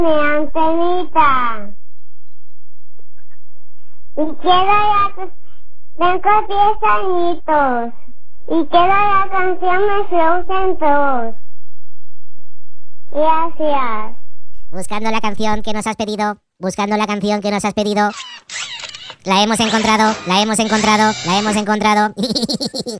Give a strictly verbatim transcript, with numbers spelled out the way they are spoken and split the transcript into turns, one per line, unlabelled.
mi antenita. Y quiero la... Tengo diez añitos. Y quiero la canción de Frozen dos. Gracias.
Buscando la canción que nos has pedido. Buscando la canción que nos has pedido. La hemos encontrado, la hemos encontrado, la hemos encontrado.